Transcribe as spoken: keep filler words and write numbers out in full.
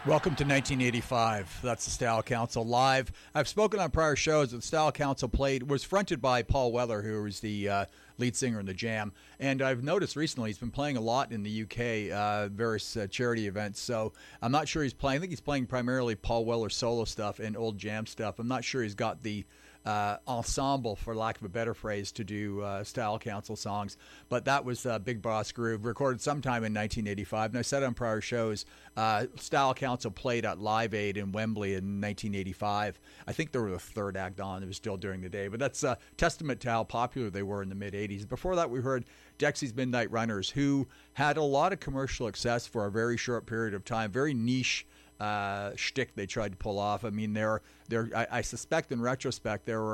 Welcome to nineteen eighty-five. That's the Style Council live. I've spoken on prior shows that the Style Council played was fronted by Paul Weller, who was the uh, lead singer in the Jam. And I've noticed recently he's been playing a lot in the U K, uh, various uh, charity events. So I'm not sure he's playing. I think he's playing primarily Paul Weller solo stuff and old Jam stuff. I'm not sure he's got the Uh, ensemble, for lack of a better phrase, to do uh, Style Council songs. But that was uh, Big Boss Groove, recorded sometime in nineteen eighty-five. And I said on prior shows, uh, Style Council played at Live Aid in Wembley in nineteen eighty-five. I think there was a third act on. It was still during the day. But that's a testament to how popular they were in the mid-eighties. Before that, we heard Dexy's Midnight Runners, who had a lot of commercial success for a very short period of time, very niche uh, shtick they tried to pull off. I mean, they're, they're, I, I suspect in retrospect, there were